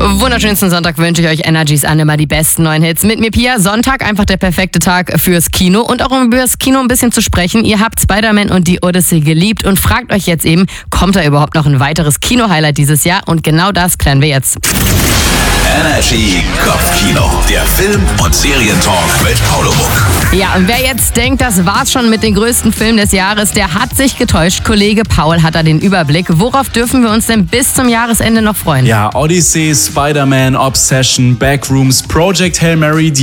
Wunderschönsten Sonntag wünsche ich euch. Energies an, immer die besten neuen Hits. Mit mir Pia, Sonntag einfach der perfekte Tag fürs Kino. Und auch um über das Kino ein bisschen zu sprechen. Ihr habt Spider-Man und die Odyssey geliebt und fragt euch jetzt eben, kommt da überhaupt noch ein weiteres Kino-Highlight dieses Jahr? Und genau das klären wir jetzt. Energy Kopfkino, der Film- und Serientalk mit Paulo Muck. Ja, und wer jetzt denkt, das war's schon mit den größten Filmen des Jahres, der hat sich getäuscht. Kollege Paul hat da den Überblick. Worauf dürfen wir uns denn bis zum Jahresende noch freuen? Ja, Odyssey, Spider-Man, Obsession, Backrooms, Project Hail Mary,